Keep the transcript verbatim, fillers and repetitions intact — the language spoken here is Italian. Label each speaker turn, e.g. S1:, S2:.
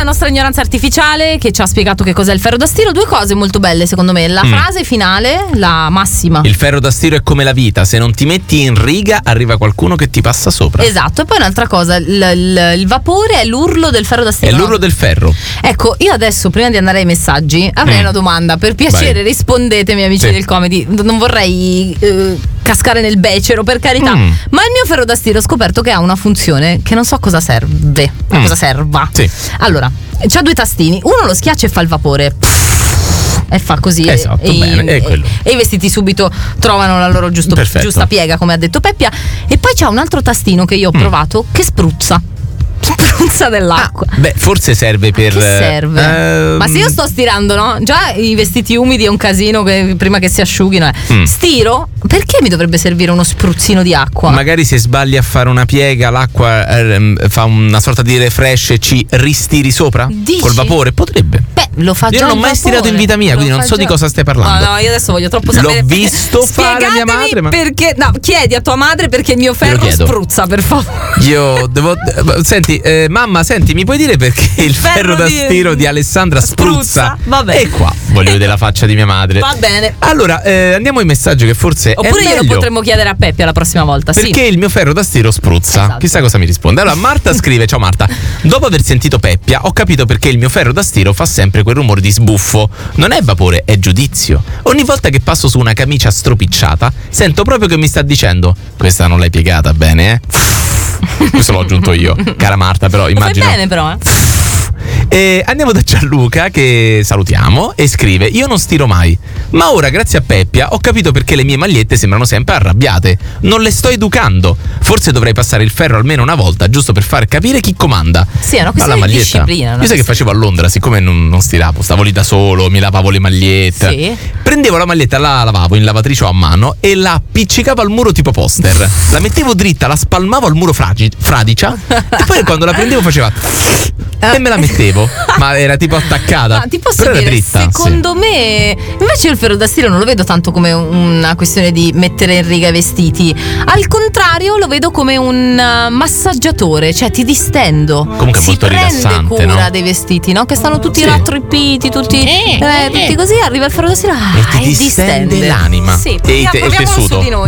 S1: nostra ignoranza artificiale che ci ha spiegato che cos'è il ferro da stiro. Due cose molto belle secondo me. La mm. frase finale, la massima.
S2: Il ferro da stiro è come la vita, se non ti metti in riga arriva qualcuno che ti passa sopra.
S1: Esatto. E poi un'altra cosa, il, il, il vapore è l'urlo del ferro da stiro.
S2: È l'urlo del ferro.
S1: Ecco, io adesso prima di andare ai messaggi avrei mm. una domanda. Per piacere, vai. Rispondetemi, amici sì. del Comedy. Non vorrei eh, cascare nel becero, per carità. Mm. Ma il mio ferro da stiro ho scoperto che ha una funzione che non so cosa serve. Mm. Cosa serva.
S2: Sì.
S1: Allora, c'ha due tastini. Uno lo schiaccia e fa il vapore. E fa così.
S2: Esatto,
S1: e,
S2: bene, è quello.
S1: E, e i vestiti subito trovano la loro giusto, giusta piega, come ha detto Peppia. E poi c'ha un altro tastino che io ho provato mm. che spruzza. Spruzza dell'acqua.
S2: Ah, beh, forse serve per.
S1: Che serve?
S2: Uh,
S1: Ma se io sto stirando, no? Già i vestiti umidi è un casino che prima che si asciughino. Eh. Mm. Stiro, perché mi dovrebbe servire uno spruzzino di acqua?
S2: Magari se sbagli a fare una piega, l'acqua eh, fa una sorta di refresh e ci ristiri sopra?
S1: Dici?
S2: Col vapore? Potrebbe.
S1: Beh, lo fa
S2: io
S1: già.
S2: Io non ho mai stirato in vita mia,
S1: lo
S2: quindi non so
S1: già.
S2: di cosa stai parlando.
S1: No, no, io adesso voglio troppo sapere.
S2: L'ho visto fare a mia madre. Ma...
S1: Perché? No, chiedi a tua madre perché il mio ferro spruzza, per favore.
S2: Io devo. Senti, eh, mamma, senti, mi puoi dire perché il ferro, ferro da di... stiro di Alessandra spruzza?
S1: Vabbè.
S2: E qua voglio vedere la faccia di mia madre.
S1: Va bene.
S2: Allora, eh, andiamo ai messaggi che forse.
S1: Oppure
S2: è meglio.
S1: Glielo potremmo chiedere a Peppia la prossima volta.
S2: Perché
S1: sì.
S2: il mio ferro da stiro spruzza. Esatto. Chissà cosa mi risponde. Allora, Marta scrive: ciao Marta. Dopo aver sentito Peppia, ho capito perché il mio ferro da stiro fa sempre quel rumore di sbuffo. Non è vapore, è giudizio. Ogni volta che passo su una camicia stropicciata, sento proprio che mi sta dicendo: questa non l'hai piegata bene, eh? Questo l'ho aggiunto io, cara Marta, però immagino.
S1: Lo fai bene, però, eh?
S2: E andiamo da Gianluca, che salutiamo, e scrive: io non stiro mai, ma ora grazie a Peppia ho capito perché le mie magliette sembrano sempre arrabbiate. Non le sto educando. Forse dovrei passare il ferro almeno una volta, giusto per far capire chi comanda.
S1: Sì, è una questione di disciplina.
S2: Io sai che facevo a Londra, siccome non, non stiravo, stavo lì da solo, mi lavavo le magliette.
S1: Sì.
S2: Prendevo la maglietta, la lavavo in lavatrice o a mano e la appiccicavo al muro tipo poster. La mettevo dritta, la spalmavo al muro fragi- fradicia e poi quando la prendevo faceva e me la mettevo, ma era tipo attaccata.
S1: Ma ti posso
S2: però
S1: dire,
S2: era dritta,
S1: secondo
S2: sì.
S1: me invece io il ferro da stiro non lo vedo tanto come una questione di mettere in riga i vestiti. Al contrario, lo vedo come un massaggiatore, cioè ti distendo.
S2: Comunque è molto rilassante,
S1: si prende cura
S2: no?
S1: dei vestiti, no? Che stanno tutti
S2: sì.
S1: rattripiti, tutti, eh, eh, tutti così, arriva il ferro da stiro ah,
S2: e ti
S1: e
S2: distende
S1: distende
S2: l'anima
S1: sì,
S2: e,
S1: proviamo,
S2: te, il tessuto.
S1: Su di noi.